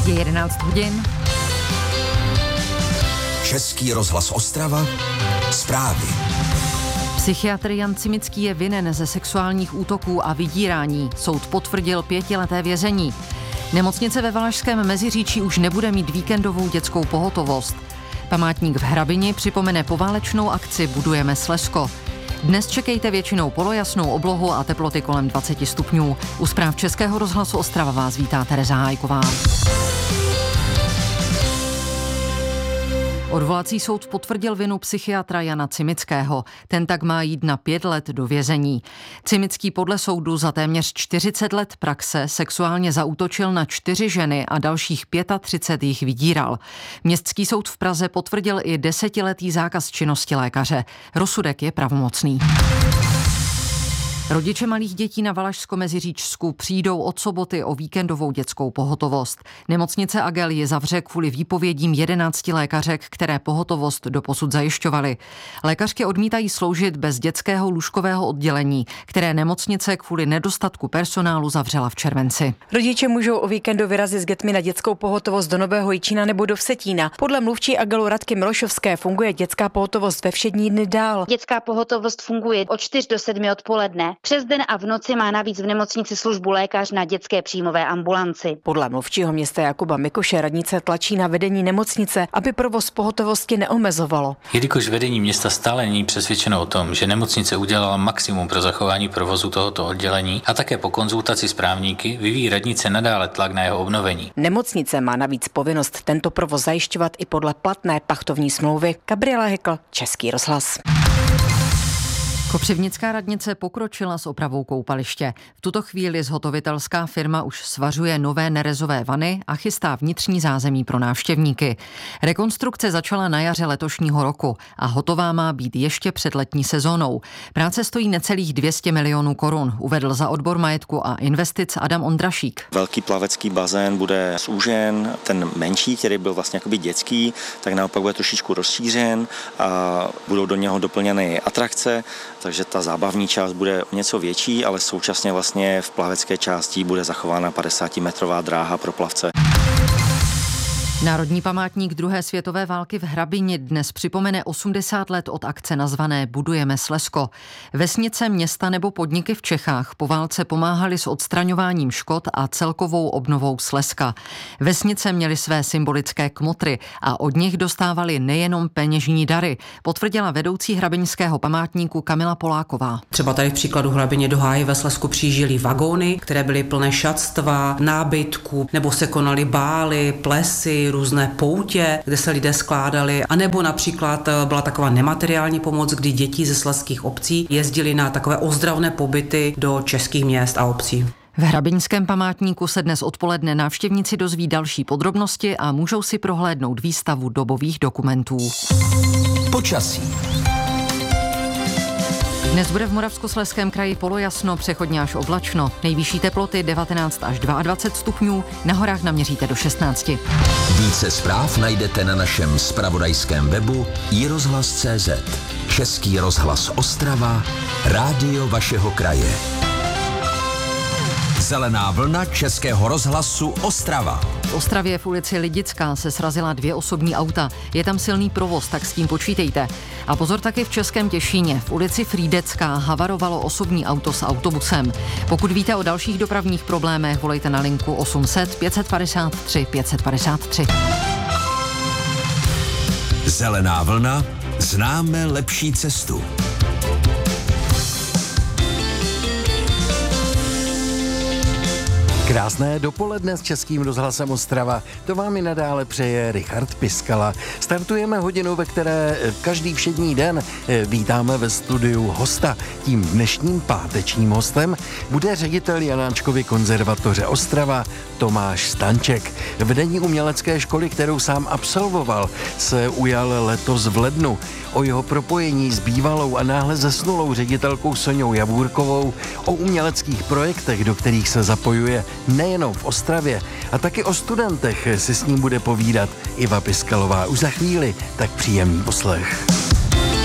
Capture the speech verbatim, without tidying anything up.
Je jedenáct hodin. Český rozhlas Ostrava. Zprávy. Psychiatr Jan Cimický je vinen ze sexuálních útoků a vydírání. Soud potvrdil pětileté vězení. Nemocnice ve Valašském Meziříčí už nebude mít víkendovou dětskou pohotovost. Památník v Hrabini připomene poválečnou akci Budujeme Slezsko. Dnes čekejte většinou polojasnou oblohu a teploty kolem dvacet stupňů. U zpráv Českého rozhlasu Ostrava vás vítá Tereza Hájková. Odvolací soud potvrdil vinu psychiatra Jana Cimického. Ten tak má jít na pět let do vězení. Cimický podle soudu za téměř čtyřicet let praxe sexuálně zaútočil na čtyři ženy a dalších třicet pět jich vydíral. Městský soud v Praze potvrdil i desetiletý zákaz činnosti lékaře. Rozsudek je pravomocný. Rodiče malých dětí na Valašsko-Meziříčsku přijdou od soboty o víkendovou dětskou pohotovost. Nemocnice Agel je zavře kvůli výpovědím jedenácti lékařek, které pohotovost doposud zajišťovaly. Lékařky odmítají sloužit bez dětského lůžkového oddělení, které nemocnice kvůli nedostatku personálu zavřela v červenci. Rodiče můžou o víkendu vyrazit s dětmi na dětskou pohotovost do Nového Jičína nebo do Vsetína. Podle mluvčí Agelu Radky Milošovské funguje dětská pohotovost ve všední dny dál. Dětská pohotovost funguje od čtyř do sedmi odpoledne. Přes den a v noci má navíc v nemocnici službu lékař na dětské příjmové ambulanci. Podle mluvčího města Jakuba Mikoše radnice tlačí na vedení nemocnice, aby provoz pohotovosti neomezovalo. Jelikož vedení města stále není přesvědčeno o tom, že nemocnice udělala maximum pro zachování provozu tohoto oddělení a také po konzultaci s právníky vyvíjí radnice nadále tlak na jeho obnovení. Nemocnice má navíc povinnost tento provoz zajišťovat i podle platné pachtovní smlouvy. Gabriela Hekl, Český rozhlas. Kopřivnická radnice pokročila s opravou koupaliště. V tuto chvíli zhotovitelská firma už svařuje nové nerezové vany a chystá vnitřní zázemí pro návštěvníky. Rekonstrukce začala na jaře letošního roku a hotová má být ještě před letní sezónou. Práce stojí necelých dvě stě milionů korun, uvedl za odbor majetku a investic Adam Ondrašík. Velký plavecký bazén bude zúžen, ten menší, který byl vlastně jakoby dětský, tak naopak bude trošičku rozšířen a budou do něho doplněny atrakce. Takže ta zábavní část bude o něco větší, ale současně vlastně v plavecké části bude zachována padesátimetrová dráha pro plavce. Národní památník druhé světové války v Hrabini dnes připomene osmdesát let od akce nazvané Budujeme Slezsko. Vesnice, města nebo podniky v Čechách po válce pomáhaly s odstraňováním škod a celkovou obnovou Slezska. Vesnice měly své symbolické kmotry a od nich dostávali nejenom peněžní dary, potvrdila vedoucí hrabiňského památníku Kamila Poláková. Třeba tady v příkladu Hrabině do Háje ve Slezsku přijížděly vagóny, které byly plné šatstva, nábytku, nebo se konaly bály, plesy, různé poutě, kde se lidé skládali, anebo například byla taková nemateriální pomoc, kdy děti ze slezských obcí jezdili na takové ozdravné pobyty do českých měst a obcí. V hrabiňském památníku se dnes odpoledne návštěvníci dozví další podrobnosti a můžou si prohlédnout výstavu dobových dokumentů. Počasí. Dnes bude v Moravskoslezském kraji polojasno, přechodně až oblačno. Nejvyšší teploty devatenáct až dvacet dva stupňů, na horách naměříte do šestnáct. Více zpráv najdete na našem zpravodajském webu i rozhlas tečka cé zet. Český rozhlas Ostrava, rádio vašeho kraje. Zelená vlna Českého rozhlasu Ostrava. V Ostravě v ulici Lidická se srazila dvě osobní auta. Je tam silný provoz, tak s tím počítejte. A pozor taky v Českém Těšíně. V ulici Frýdecká havarovalo osobní auto s autobusem. Pokud víte o dalších dopravních problémech, volejte na linku osm set pět padesát tři pět padesát tři. Zelená vlna, známe lepší cestu. Krásné dopoledne s Českým rozhlasem Ostrava. To vám i nadále přeje Richard Piskala. Startujeme hodinu, ve které každý všední den vítáme ve studiu hosta. Tím dnešním pátečním hostem bude ředitel Janáčkovy konzervatoře Ostrava Tomáš Stanček. Vedení umělecké školy, kterou sám absolvoval, se ujal letos v lednu. O jeho propojení s bývalou a náhle zesnulou ředitelkou Soňou Javůrkovou, o uměleckých projektech, do kterých se zapojuje nejenom v Ostravě, a taky o studentech si s ním bude povídat Iva Piskalová už za chvíli, tak příjemný poslech.